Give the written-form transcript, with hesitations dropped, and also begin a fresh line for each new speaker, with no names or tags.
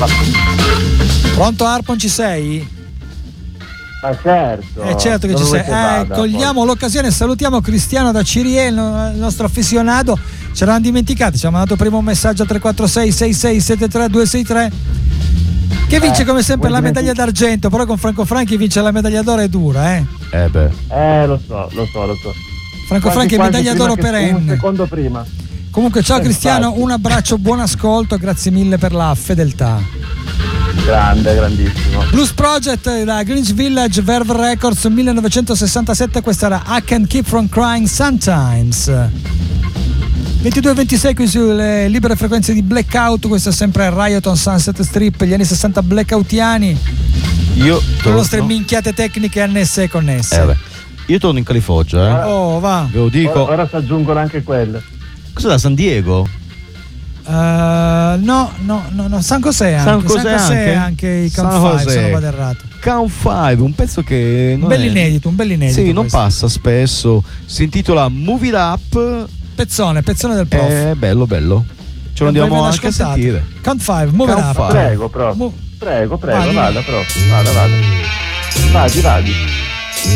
Pronto Arpon, ci sei?
Ma certo.
Certo che ci sei. Cogliamo l'occasione e salutiamo Cristiano da Ciriel, il nostro affezionato. Ci eravamo dimenticati, ci ha mandato prima un messaggio a 346 6673 263 che vince come sempre la medaglia d'argento, però con Franco Franchi vince la medaglia d'oro, è dura,
lo so.
Franco Franchi è medaglia d'oro perenne.
Un secondo prima.
Comunque ciao Cristiano, un abbraccio, buon ascolto, grazie mille per la fedeltà.
Grande, grandissimo.
Blues Project da Greenwich Village, Verve Records 1967, questa era I Can't Keep From Crying Sometimes. 22-26 qui sulle libere frequenze di Blackout, questo è sempre Riot on Sunset Strip, gli anni 60 blackoutiani. Con le nostre minchiate tecniche annesse e connesse.
Io torno in California,
va.
Ve lo dico.
Ora si aggiungono anche quelle.
Cos'è da San Diego?
No, San José anche i Count 5, se non vado errato.
Count 5, un pezzo che
un bel inedito.
Sì, non passa spesso. Si intitola Move It Up.
Pezzone del prof.
Bello. Ce lo andiamo anche a sentire.
Count 5, Move It Up.
Prego, prof. Prego, vada, prof. Vada. Vadi.